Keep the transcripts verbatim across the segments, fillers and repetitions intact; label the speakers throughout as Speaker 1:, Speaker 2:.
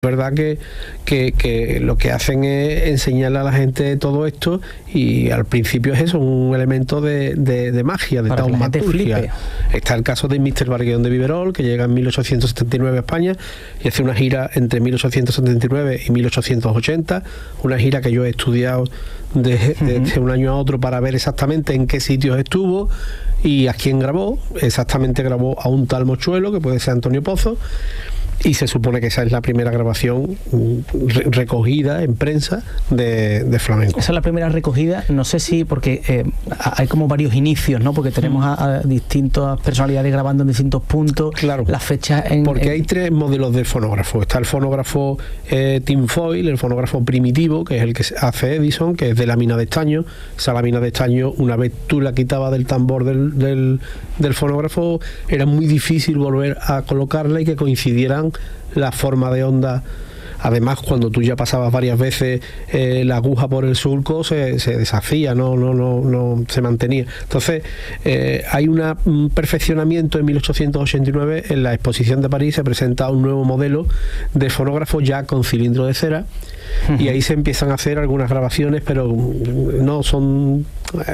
Speaker 1: Es verdad que, que, que lo que hacen es enseñarle a la gente todo esto y al principio es eso, un elemento de, de, de magia, de
Speaker 2: para
Speaker 1: taumaturgia. Está el caso de míster Barguillón de Viverol, que llega en mil ochocientos setenta y nueve a España y hace una gira entre mil ochocientos setenta y nueve y mil ochocientos ochenta, una gira que yo he estudiado desde de, de un año a otro para ver exactamente en qué sitios estuvo y a quién grabó. Exactamente grabó a un tal Mochuelo, que puede ser Antonio Pozo, y se supone que esa es la primera grabación re recogida en prensa de, de flamenco.
Speaker 2: Esa es la primera recogida, no sé si, porque eh, hay como varios inicios, ¿no? Porque tenemos a, a distintas personalidades grabando en distintos puntos.
Speaker 1: Claro.
Speaker 2: Las fechas en...
Speaker 1: Porque
Speaker 2: en...
Speaker 1: hay tres modelos de fonógrafo. Está el fonógrafo eh, tinfoil, el fonógrafo primitivo, que es el que hace Edison, que es de lámina de estaño. Esa lámina de estaño, una vez tú la quitabas del tambor del, del, del fonógrafo, era muy difícil volver a colocarla y que coincidieran la forma de onda. Además, cuando tú ya pasabas varias veces eh, la aguja por el surco, se, se deshacía, no, no, no, no se mantenía. Entonces, eh, hay una, un perfeccionamiento. En mil ochocientos ochenta y nueve, en la exposición de París, se presenta un nuevo modelo de fonógrafo ya con cilindro de cera, y ahí se empiezan a hacer algunas grabaciones, pero no son...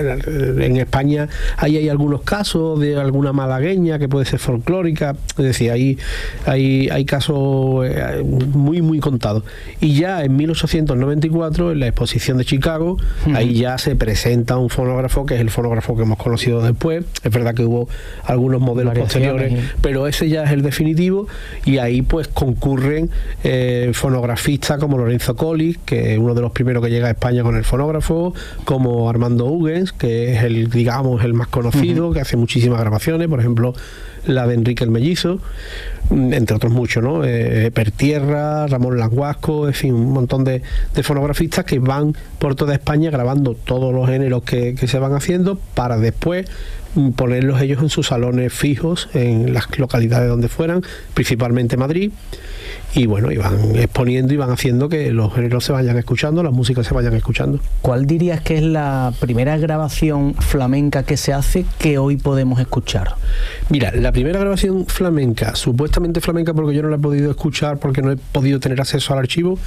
Speaker 1: En España ahí hay algunos casos de alguna malagueña que puede ser folclórica, es decir, ahí hay, hay casos eh, muy muy contados. Y ya en mil ochocientos noventa y cuatro, en la exposición de Chicago, uh-huh. ahí ya se presenta un fonógrafo que es el fonógrafo que hemos conocido después. Es verdad que hubo algunos modelos posteriores, ¿eh? Pero ese ya es el definitivo, y ahí pues concurren eh, fonografistas como Lorenzo Colli, que es uno de los primeros que llega a España con el fonógrafo, como Armando Hugues, que es el, digamos, el más conocido, uh-huh. que hace muchísimas grabaciones, por ejemplo la de Enrique el Mellizo, entre otros muchos, ¿no? Eh, Pertierra, Ramón Languasco, en fin, un montón de, de fonografistas que van por toda España grabando todos los géneros que, que se van haciendo, para después ponerlos ellos en sus salones fijos en las localidades donde fueran, principalmente Madrid, y bueno, iban exponiendo y van haciendo que los géneros se vayan escuchando, las músicas se vayan escuchando.
Speaker 2: ¿Cuál dirías que es la primera grabación flamenca que se hace que hoy podemos escuchar?
Speaker 1: Mira, la primera grabación flamenca, supuestamente flamenca porque yo no la he podido escuchar porque no he podido tener acceso al archivo,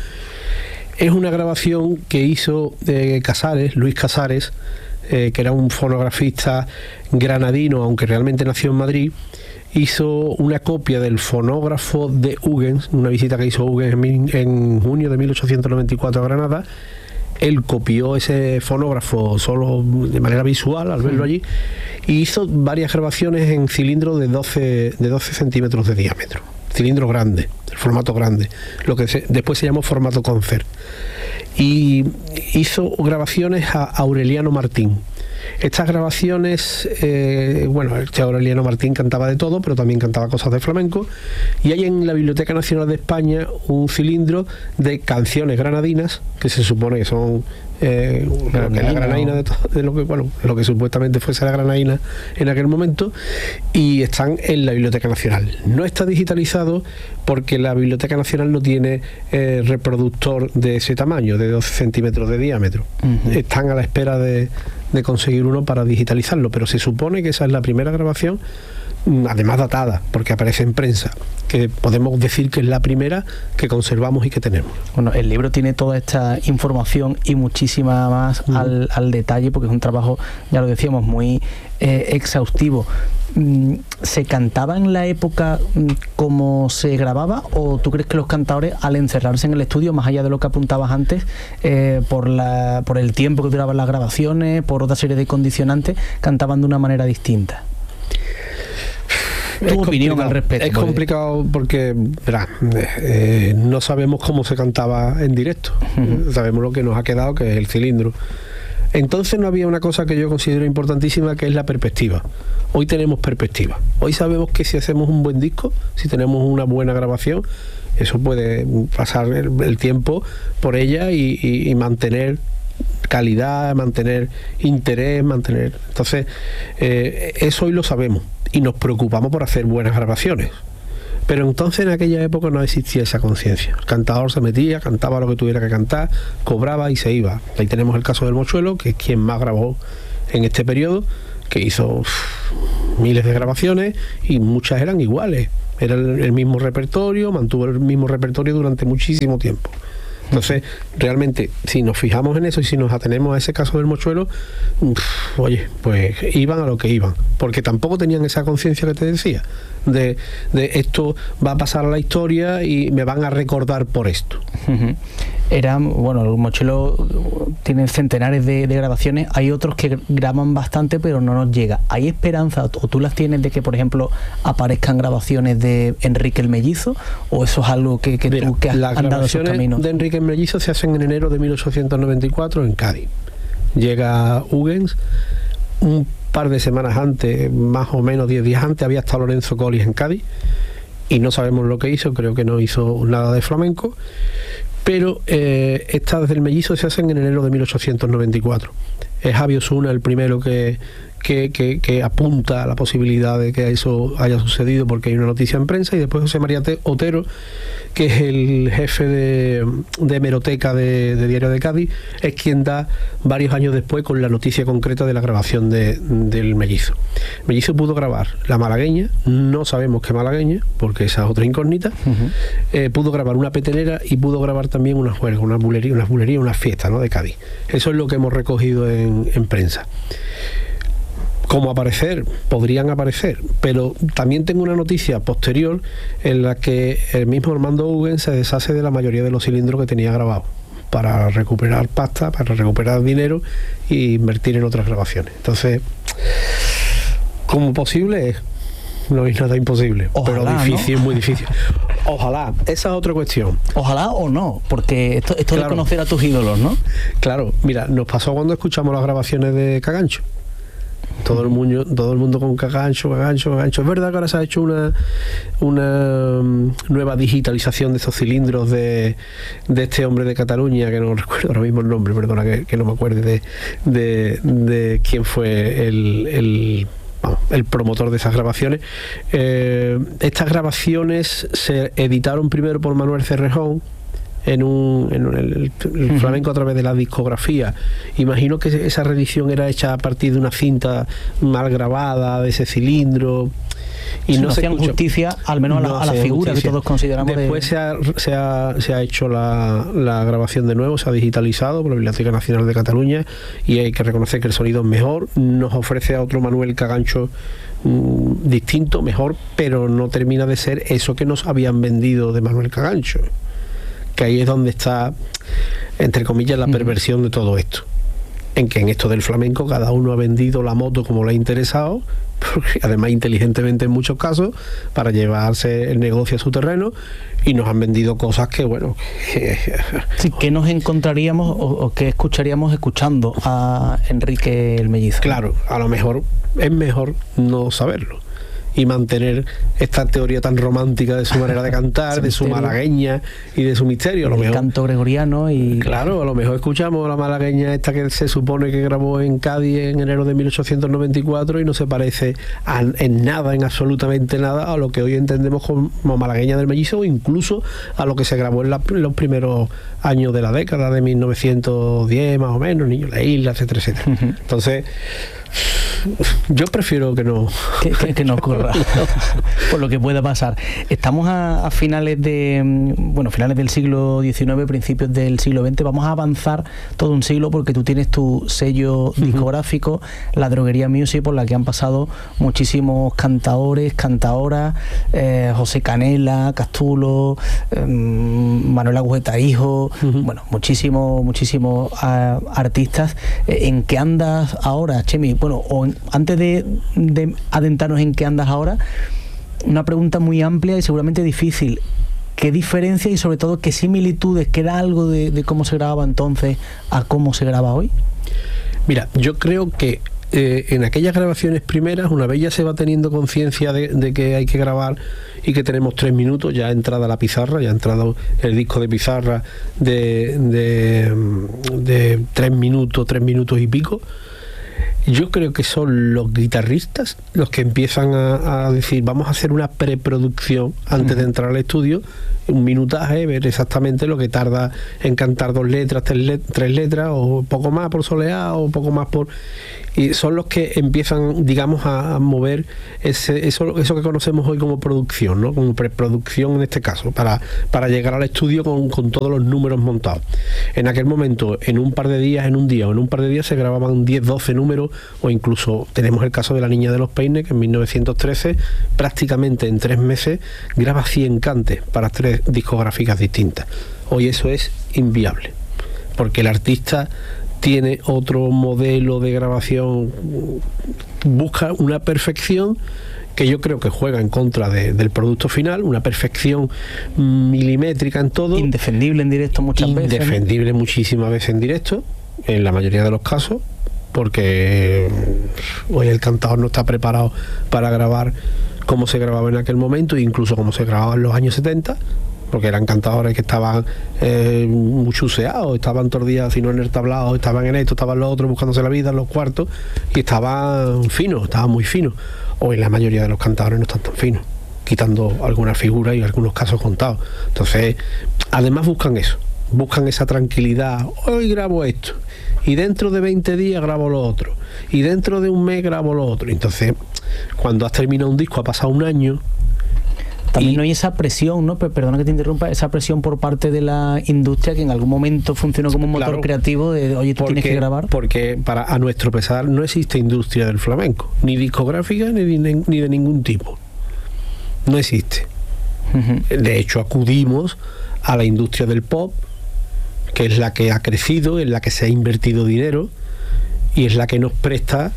Speaker 1: es una grabación que hizo eh, Casares, Luis Casares, eh, que era un fonografista granadino, aunque realmente nació en Madrid. Hizo una copia del fonógrafo de Hugues, una visita que hizo Hugues en, en junio de mil ochocientos noventa y cuatro a Granada. Él copió ese fonógrafo solo de manera visual al verlo allí, y hizo varias grabaciones en cilindro de doce, de doce centímetros de diámetro, cilindro grande, el formato grande, lo que se, después se llamó formato concert. Y hizo grabaciones a Aureliano Martín. Estas grabaciones, eh, bueno, este Aureliano Martín cantaba de todo, pero también cantaba cosas de flamenco, y hay en la Biblioteca Nacional de España un cilindro de canciones granadinas, que se supone que son eh, lo que es la granaína de, todo, de lo que, bueno, lo que supuestamente fuese la granaína en aquel momento, y están en la Biblioteca Nacional. No está digitalizado porque la Biblioteca Nacional no tiene eh, reproductor de ese tamaño, de doce centímetros de diámetro. Uh-huh. Están a la espera de, de conseguir uno para digitalizarlo, pero se supone que esa es la primera grabación, además datada, porque aparece en prensa, que podemos decir que es la primera que conservamos y que tenemos.
Speaker 2: Bueno, el libro tiene toda esta información y muchísima más uh-huh. al, al detalle, porque es un trabajo, ya lo decíamos, muy eh, exhaustivo. ¿Se cantaba en la época como se grababa, o tú crees que los cantadores, al encerrarse en el estudio, más allá de lo que apuntabas antes, eh, por, la, por el tiempo que duraban las grabaciones, por otra serie de condicionantes, cantaban de una manera distinta? Tu opinión al respecto.
Speaker 1: Es complicado porque, verá, eh, no sabemos cómo se cantaba en directo. Uh-huh. Sabemos lo que nos ha quedado, que es el cilindro. Entonces no había una cosa que yo considero importantísima, que es la perspectiva. Hoy tenemos perspectiva. Hoy sabemos que si hacemos un buen disco, si tenemos una buena grabación, eso puede pasar el, el tiempo por ella y, y, y mantener calidad, mantener interés, mantener... Entonces, eh, eso hoy lo sabemos y nos preocupamos por hacer buenas grabaciones. Pero entonces en aquella época no existía esa conciencia. El cantador se metía, cantaba lo que tuviera que cantar, cobraba y se iba. Ahí tenemos el caso del Mochuelo, que es quien más grabó en este periodo, que hizo uff, miles de grabaciones, y muchas eran iguales. Era el, el mismo repertorio, mantuvo el mismo repertorio durante muchísimo tiempo. Entonces, realmente, si nos fijamos en eso y si nos atenemos a ese caso del mochuelo, uff, oye, pues iban a lo que iban, porque tampoco tenían esa conciencia que te decía, de, de esto va a pasar a la historia y me van a recordar por esto.
Speaker 2: Uh-huh. Era, bueno, el mochuelo tiene centenares de, de grabaciones, hay otros que graban bastante pero no nos llega. ¿Hay esperanza, o tú las tienes, de que, por ejemplo, aparezcan grabaciones de Enrique el Mellizo, o eso es algo que, que
Speaker 1: Mira,
Speaker 2: tú que has
Speaker 1: las
Speaker 2: andado esos caminos?
Speaker 1: De Enrique el Mellizo se hacen en enero de mil ochocientos noventa y cuatro en Cádiz. Llega Huygens, un par de semanas antes, más o menos diez días antes, había estado Lorenzo Collis en Cádiz y no sabemos lo que hizo, creo que no hizo nada de flamenco, pero eh, estas del Mellizo se hacen en enero de mil ochocientos noventa y cuatro. Es Javi Osuna el primero que, que, que, que apunta a la posibilidad de que eso haya sucedido, porque hay una noticia en prensa, y después José María Otero, que es el jefe de, de hemeroteca de, de Diario de Cádiz, es quien da varios años después con la noticia concreta de la grabación de, del Mellizo. Mellizo pudo grabar La Malagueña, no sabemos qué malagueña, porque esa es otra incógnita. Uh-huh. eh, pudo grabar una petenera y pudo grabar también una juerga, una bulería, una bulería, una fiesta, ¿no?, de Cádiz. Eso es lo que hemos recogido en, en prensa. Como aparecer, podrían aparecer, pero también tengo una noticia posterior en la que el mismo Armando Huygens se deshace de la mayoría de los cilindros que tenía grabados para recuperar pasta, para recuperar dinero e invertir en otras grabaciones. Entonces, como posible es, no es nada imposible, ojalá, pero difícil, ¿no? Muy difícil. Ojalá, esa es otra cuestión.
Speaker 2: Ojalá o no, porque esto, esto
Speaker 1: claro.
Speaker 2: de conocer a tus ídolos, ¿no?
Speaker 1: Claro, mira, nos pasó cuando escuchamos las grabaciones de Cagancho. Todo el mundo, todo el mundo con Cagancho, Cagancho, Cagancho. Es verdad que ahora se ha hecho una, una um, nueva digitalización de esos cilindros de, de este hombre de Cataluña, que no recuerdo ahora mismo el nombre, perdona que, que no me acuerde de, de, de quién fue el, el, vamos, el promotor de esas grabaciones. Eh, estas grabaciones se editaron primero por Manuel Cerrejón, en un en el, el flamenco a través de la discografía. Imagino que esa reedición era hecha a partir de una cinta mal grabada de ese cilindro y
Speaker 2: sí,
Speaker 1: no,
Speaker 2: no
Speaker 1: se
Speaker 2: hacían
Speaker 1: escuchó,
Speaker 2: justicia al menos
Speaker 1: no
Speaker 2: a la, a la figura justicia. Que todos consideramos.
Speaker 1: Después de... se, ha, se, ha, se ha hecho la, la grabación de nuevo, se ha digitalizado por la Biblioteca Nacional de Cataluña y hay que reconocer que el sonido es mejor. Nos ofrece a otro Manuel Cagancho mmm, distinto, mejor, pero no termina de ser eso que nos habían vendido de Manuel Cagancho, que ahí es donde está, entre comillas, la perversión de todo esto, en que en esto del flamenco cada uno ha vendido la moto como le ha interesado, porque además inteligentemente en muchos casos, para llevarse el negocio a su terreno, y nos han vendido cosas que, bueno... Que,
Speaker 2: sí, que nos encontraríamos o, o que escucharíamos escuchando a Enrique el Mellizo.
Speaker 1: Claro, a lo mejor es mejor no saberlo y mantener esta teoría tan romántica de su manera de cantar, de su malagueña y de su misterio. A lo
Speaker 2: el
Speaker 1: mejor,
Speaker 2: canto gregoriano y...
Speaker 1: Claro, a lo mejor escuchamos la malagueña esta que se supone que grabó en Cádiz en enero de mil ochocientos noventa y cuatro y no se parece a, en nada, en absolutamente nada, a lo que hoy entendemos como malagueña del Mellizo, o incluso a lo que se grabó en, la, en los primeros años de la década de mil novecientos diez más o menos, Niño de la Isla, etcétera, etcétera. Uh-huh. Entonces, yo prefiero que no
Speaker 2: que, que, que no ocurra por lo que pueda pasar. Estamos a, a finales de bueno finales del siglo diecinueve, principios del siglo veinte. Vamos a avanzar todo un siglo, porque tú tienes tu sello uh-huh. discográfico, La Droguería Music, por la que han pasado muchísimos cantaores, cantaoras, eh, José Canela, Castulo, eh, Manuel Agujeta Hijo, uh-huh. bueno, muchísimos muchísimos uh, artistas. ¿En qué andas ahora, Chemi? Bueno, o en, antes de, de adentrarnos en qué andas ahora, una pregunta muy amplia y seguramente difícil. ¿Qué diferencia y sobre todo qué similitudes, queda algo de, de cómo se grababa entonces a cómo se graba hoy?
Speaker 1: Mira, yo creo que eh, en aquellas grabaciones primeras, una vez ya se va teniendo conciencia de, de que hay que grabar y que tenemos tres minutos, ya ha entrado la pizarra, ya ha entrado el disco de pizarra de, de, de tres minutos, tres minutos y pico. Yo creo que son los guitarristas los que empiezan a, a decir, vamos a hacer una preproducción antes uh-huh. de entrar al estudio, un minutaje, ver exactamente lo que tarda en cantar dos letras, tres, let- tres letras, o poco más por soleá, o poco más por... Y son los que empiezan, digamos, a, a mover ese, eso, eso que conocemos hoy como producción, ¿no? Como preproducción en este caso, para, para llegar al estudio con, con todos los números montados. En aquel momento, en un par de días, en un día o en un par de días se grababan diez, doce números, o incluso tenemos el caso de La Niña de los Peines, que en mil novecientos trece, prácticamente en tres meses, graba cien cantes para tres discográficas distintas. Hoy eso es inviable, porque el artista tiene otro modelo de grabación, busca una perfección que yo creo que juega en contra de, del producto final, una perfección milimétrica en todo.
Speaker 2: Indefendible en directo muchas veces.
Speaker 1: Indefendible muchísimas veces en directo, en la mayoría de los casos, porque hoy el cantador no está preparado para grabar como se grababa en aquel momento, incluso como se grababa en los años setenta, porque eran cantadores que estaban eh, muchuseados, estaban todos los días, si no en el tablado, estaban en esto, estaban los otros buscándose la vida en los cuartos, y estaban finos, estaban muy finos. Hoy la mayoría de los cantadores no están tan finos, quitando algunas figuras y algunos casos contados. Entonces, además buscan eso, buscan esa tranquilidad. Hoy grabo esto, y dentro de veinte días grabo lo otro, y dentro de un mes grabo lo otro. Entonces, cuando has terminado un disco, ha pasado un año.
Speaker 2: También
Speaker 1: y
Speaker 2: no hay esa presión, ¿no? Pero perdona que te interrumpa, esa presión por parte de la industria que en algún momento funcionó como un motor
Speaker 1: claro,
Speaker 2: creativo de, oye, tú
Speaker 1: porque,
Speaker 2: tienes que grabar.
Speaker 1: Porque para a nuestro pesar no existe industria del flamenco, ni discográfica ni de, ni de ningún tipo. No existe. Uh-huh. De hecho, acudimos a la industria del pop, que es la que ha crecido, en la que se ha invertido dinero y es la que nos presta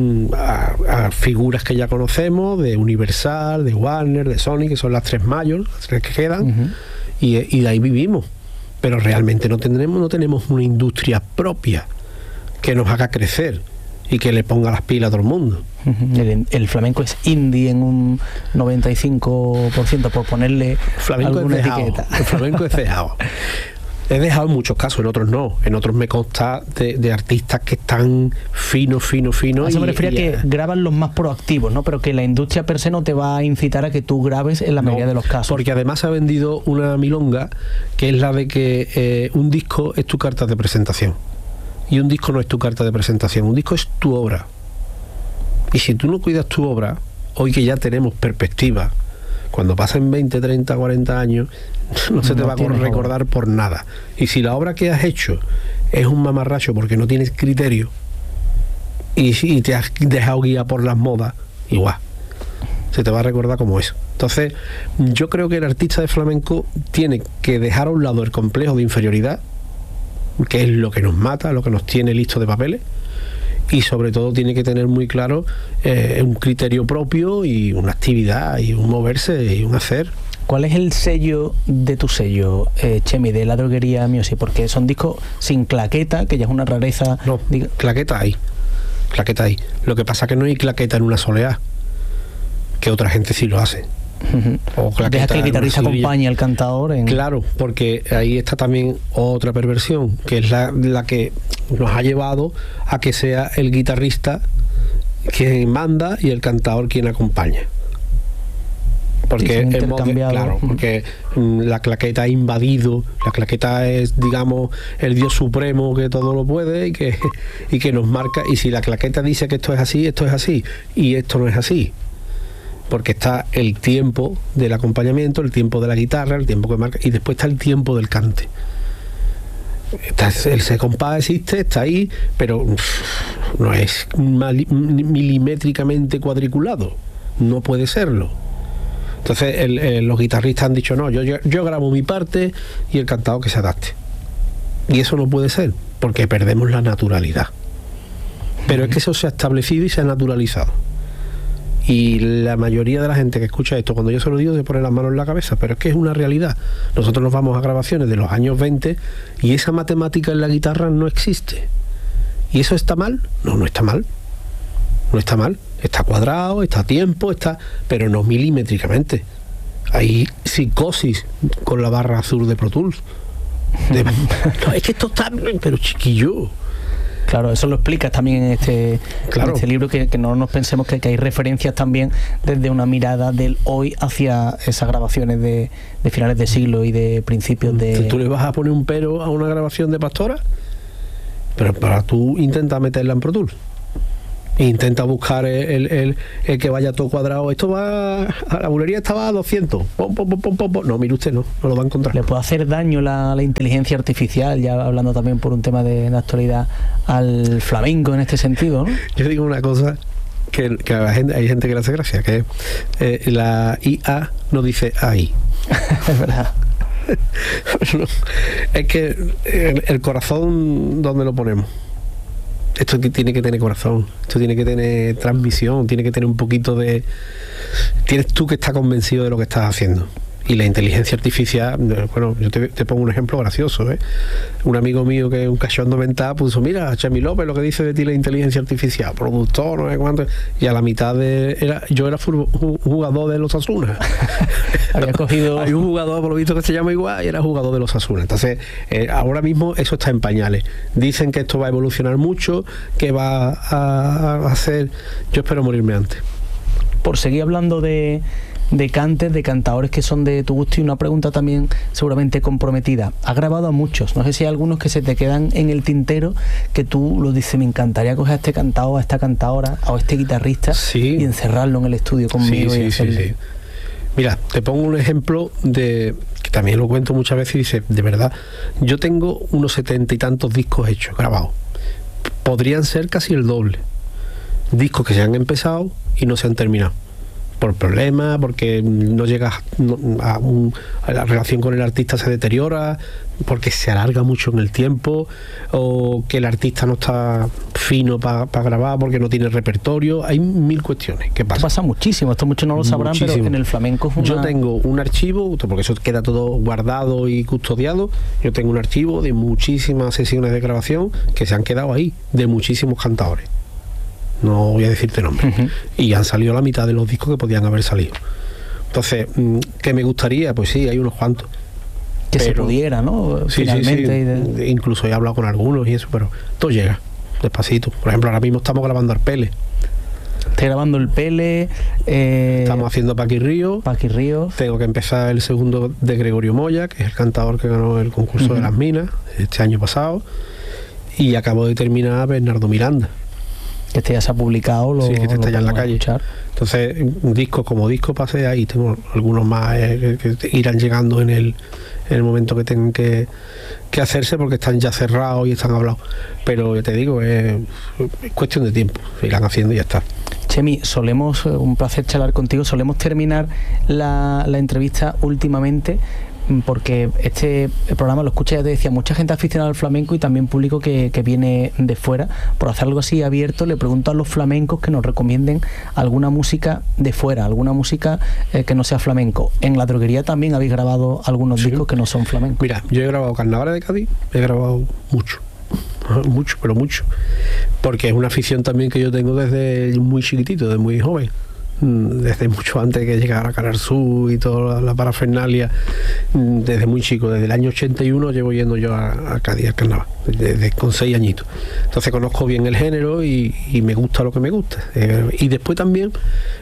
Speaker 1: A, a figuras que ya conocemos, de Universal, de Warner, de Sony, que son las tres mayores, las tres que quedan, uh-huh. y, y de ahí vivimos. Pero realmente no tendremos, no tenemos una industria propia que nos haga crecer y que le ponga las pilas a todo el mundo.
Speaker 2: Uh-huh. El, el flamenco es indie en un noventa y cinco por ciento, por ponerle
Speaker 1: flamenco
Speaker 2: alguna
Speaker 1: es dejado,
Speaker 2: etiqueta.
Speaker 1: El flamenco es dejado. He dejado en muchos casos, en otros no. En otros me consta de, de artistas que están finos, finos, finos.
Speaker 2: A eso
Speaker 1: y,
Speaker 2: me refería
Speaker 1: y,
Speaker 2: que eh, graban los más proactivos, ¿no? Pero que la industria per se no te va a incitar a que tú grabes en la mayoría
Speaker 1: no,
Speaker 2: de los casos.
Speaker 1: Porque además ha vendido una milonga que es la de que eh, un disco es tu carta de presentación. Y un disco no es tu carta de presentación, un disco es tu obra. Y si tú no cuidas tu obra, hoy que ya tenemos perspectiva, cuando pasen veinte, treinta, cuarenta años, no se te no va a recordar obra por nada. Y si la obra que has hecho es un mamarracho porque no tienes criterio y, y te has dejado guiar por las modas, igual se te va a recordar como eso. Entonces, yo creo que el artista de flamenco tiene que dejar a un lado el complejo de inferioridad, que es lo que nos mata, lo que nos tiene listo de papeles, y sobre todo tiene que tener muy claro eh, un criterio propio y una actividad y un moverse y un hacer.
Speaker 2: ¿Cuál es el sello de tu sello, eh, Chemi, de La Droguería Music? Porque son discos sin claqueta, que ya es una rareza.
Speaker 1: No, diga. claqueta hay, claqueta hay. Lo que pasa es que no hay claqueta en una soleá, que otra gente sí lo hace.
Speaker 2: Uh-huh. O deja que el guitarrista acompañe al cantador en...
Speaker 1: Claro, porque ahí está también otra perversión, que es la, la que nos ha llevado a que sea el guitarrista quien manda y el cantador quien acompaña. Porque,
Speaker 2: sí,
Speaker 1: hemos de, claro, porque mm, la claqueta ha invadido, la claqueta es, digamos, el Dios supremo que todo lo puede y que, y que nos marca, y si la claqueta dice que esto es así, esto es así, y esto no es así. Porque está el tiempo del acompañamiento, el tiempo de la guitarra, el tiempo que marca, y después está el tiempo del cante. Está, el se compás existe, está ahí, pero uff, no es mal, milimétricamente cuadriculado, no puede serlo. Entonces el, el, los guitarristas han dicho no, yo, yo, yo grabo mi parte y el cantado que se adapte. Y eso no puede ser, porque perdemos la naturalidad. Pero es que eso se ha establecido y se ha naturalizado. Y la mayoría de la gente que escucha esto, cuando yo se lo digo, se pone las manos en la cabeza, pero es que es una realidad. Nosotros nos vamos a grabaciones de los años veinte y esa matemática en la guitarra no existe. ¿Y eso está mal? No, no está mal. No está mal. Está cuadrado, está a tiempo, está, pero no milimétricamente. Hay psicosis con la barra azul de Pro Tools. De, no, es que esto está, pero chiquillo.
Speaker 2: Claro, eso lo explicas también en este,
Speaker 1: claro.
Speaker 2: en este libro, que, que no nos pensemos que, que hay referencias también desde una mirada del hoy hacia esas grabaciones de, de finales de siglo y de principios de...
Speaker 1: ¿Tú le vas a poner un pero a una grabación de Pastora? Pero para tú intenta meterla en Pro Tools. Intenta buscar el, el, el que vaya todo cuadrado. Esto va a la bulería, estaba a doscientos. Pom, pom, pom, pom, pom. No, mire usted, no, no lo va a encontrar.
Speaker 2: ¿Le puede hacer daño la, la inteligencia artificial, ya hablando también por un tema de, de actualidad, al flamenco en este sentido, ¿no?
Speaker 1: Yo digo una cosa que, que a la gente, hay gente que le hace gracia, que eh, la I A no dice A I.
Speaker 2: Es verdad.
Speaker 1: Es que el, el corazón, ¿dónde lo ponemos? Esto tiene que tener corazón, esto tiene que tener transmisión, tiene que tener un poquito de... Tienes tú que estar convencido de lo que estás haciendo. Y la inteligencia artificial, bueno, yo te, te pongo un ejemplo gracioso, ¿eh? Un amigo mío que es un cachondo mental puso, mira, Chemi López, lo que dice de ti la inteligencia artificial, productor, no sé cuánto, y a la mitad de... Era, yo era jugador de los Osasuna.
Speaker 2: Había cogido...
Speaker 1: Hay un jugador, por lo visto, que se llama igual, y era jugador de los Osasuna. Entonces, eh, ahora mismo eso está en pañales. Dicen que esto va a evolucionar mucho, que va a, a hacer... Yo espero morirme antes.
Speaker 2: Por seguir hablando de... de cantes, de cantadores que son de tu gusto, y una pregunta también seguramente comprometida. Has grabado a muchos, no sé si hay algunos que se te quedan en el tintero, que tú lo dices, me encantaría coger a este cantador, a esta cantadora, o a este guitarrista, sí, y encerrarlo en el estudio conmigo.
Speaker 1: Sí,
Speaker 2: y
Speaker 1: sí, sí, sí. Mira, te pongo un ejemplo de que también lo cuento muchas veces y dice, de verdad, yo tengo unos setenta y tantos discos hechos, grabados. Podrían ser casi el doble. Discos que se han empezado y no se han terminado. Por problemas, porque no llegas a, un, a la relación con el artista se deteriora, porque se alarga mucho en el tiempo, o que el artista no está fino para pa grabar porque no tiene repertorio. Hay mil cuestiones que pasan.
Speaker 2: Esto pasa muchísimo, esto muchos no lo sabrán, muchísimo. Pero en el flamenco es una...
Speaker 1: Yo tengo un archivo, porque eso queda todo guardado y custodiado. Yo tengo un archivo de muchísimas sesiones de grabación que se han quedado ahí, de muchísimos cantadores. No voy a decirte nombre. Uh-huh. Y han salido la mitad de los discos que podían haber salido. Entonces, ¿qué me gustaría? Pues sí, hay unos cuantos.
Speaker 2: Que pero, se pudiera, ¿no?
Speaker 1: Sí, Finalmente. Sí, sí. De... Incluso he hablado con algunos y eso, pero todo llega despacito. Por ejemplo, ahora mismo estamos grabando Arpele.
Speaker 2: Estoy grabando el Pele. Eh...
Speaker 1: Estamos haciendo Paqui Ríos.
Speaker 2: Paqui Ríos.
Speaker 1: Tengo que empezar el segundo de Gregorio Moya, que es el cantador que ganó el concurso uh-huh. de las minas este año pasado. Y acabo de terminar Bernardo Miranda.
Speaker 2: Que este ya se ha publicado, lo,
Speaker 1: sí, que este está ya en la calle.
Speaker 2: Escuchar.
Speaker 1: Entonces, un disco como disco pasé ahí, tengo algunos más eh, que, que irán llegando en el, en el momento que tengan que, que hacerse, porque están ya cerrados y están hablados. Pero ya te digo, es, es cuestión de tiempo, se irán haciendo y ya está.
Speaker 2: Chemi, solemos, un placer charlar contigo, solemos terminar la, la entrevista últimamente, porque este programa lo escucha, ya te decía, mucha gente aficionada al flamenco y también público que, que viene de fuera. Por hacer algo así abierto, le pregunto a los flamencos que nos recomienden alguna música de fuera, alguna música eh, que no sea flamenco. En La Droguería también habéis grabado algunos sí. discos que no son flamencos.
Speaker 1: Mira, yo he grabado Carnavales de Cádiz, he grabado mucho, mucho, pero mucho, porque es una afición también que yo tengo desde muy chiquitito, desde muy joven. Desde mucho antes que llegara a Canal Sur y toda la parafernalia, desde muy chico, desde el año ochenta y uno llevo yendo yo a, a Cádiz al carnaval, desde con seis añitos. Entonces conozco bien el género y, y me gusta lo que me gusta. Eh, y después también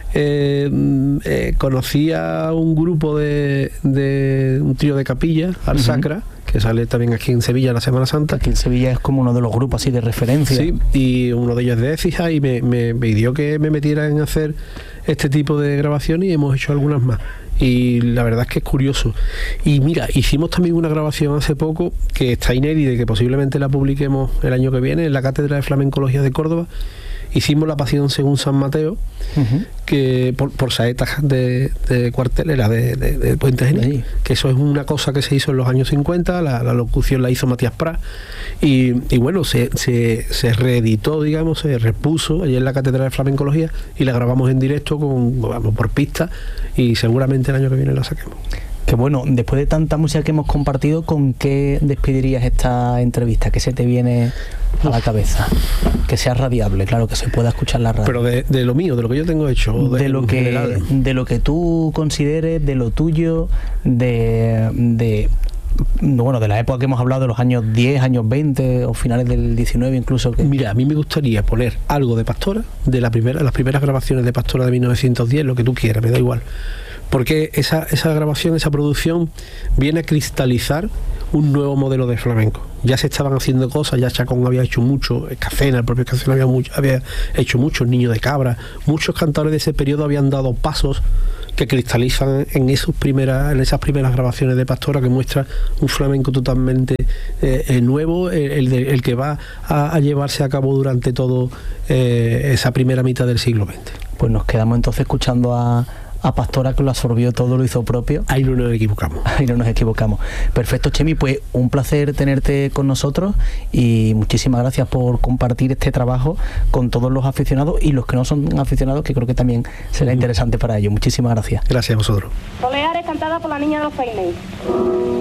Speaker 1: eh, eh, conocí a un grupo de, de un trío de capilla, Al Sacra, uh-huh. que sale también aquí en Sevilla la Semana Santa.
Speaker 2: Aquí en Sevilla es como uno de los grupos así de referencia.
Speaker 1: Sí, y uno de ellos es de Écija y me, me, me pidió que me metiera en hacer este tipo de grabaciones y hemos hecho algunas más. Y la verdad es que es curioso. Y mira, hicimos también una grabación hace poco que está inédita y que posiblemente la publiquemos el año que viene en la Cátedra de Flamencología de Córdoba. Hicimos la Pasión según San Mateo, uh-huh. que por, por saetas de, de cuartelera de, de, de Puente Genil, que eso es una cosa que se hizo en los años cincuenta, la, la locución la hizo Matías Prat, y, y bueno, se, se, se reeditó, digamos, se repuso allí en la Cátedra de Flamencología y la grabamos en directo con, vamos, por pista, y seguramente el año que viene la saquemos.
Speaker 2: Que bueno, después de tanta música que hemos compartido, ¿con qué despedirías esta entrevista? ¿Qué se te viene a la cabeza? Que sea radiable, claro, que se pueda escuchar la radio.
Speaker 1: Pero de, de lo mío, de lo que yo tengo hecho.
Speaker 2: De, de, lo, que, de lo que tú consideres, de lo tuyo, de... de bueno, de la época que hemos hablado, de los años diez, años veinte o finales del diecinueve incluso. Que...
Speaker 1: Mira, a mí me gustaría poner algo de Pastora, de la primera, las primeras grabaciones de Pastora de mil novecientos diez, lo que tú quieras, me da igual. Porque esa, esa grabación, esa producción viene a cristalizar un nuevo modelo de flamenco. Ya se estaban haciendo cosas, ya Chacón había hecho mucho, Escacena, el propio Escacena había, mucho, había hecho mucho, el Niño de Cabra, muchos cantadores de ese periodo habían dado pasos que cristalizan en, esos primeras, en esas primeras grabaciones de Pastora, que muestra un flamenco totalmente eh, nuevo, el, el, de, el que va a, a llevarse a cabo durante todo eh, esa primera mitad del siglo veinte.
Speaker 2: Pues nos quedamos entonces escuchando a a Pastora, que lo absorbió todo, lo hizo propio.
Speaker 1: Ahí no nos equivocamos.
Speaker 2: Ahí no nos equivocamos. Perfecto, Chemi, pues un placer tenerte con nosotros y muchísimas gracias por compartir este trabajo con todos los aficionados y los que no son aficionados, que creo que también será uh-huh. interesante para ellos. Muchísimas gracias.
Speaker 1: Gracias a vosotros.
Speaker 3: Soleares, cantada por la Niña de los Peines.